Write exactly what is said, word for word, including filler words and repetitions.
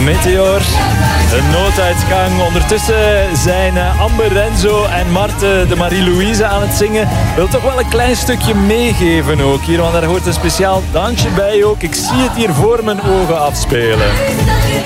Meteor. Een nooduitgang. Ondertussen zijn Amber, Renzo en Marten de Marie-Louise aan het zingen. Wil toch wel een klein stukje meegeven ook hier, want daar hoort een speciaal dansje bij ook. Ik zie het hier voor mijn ogen afspelen.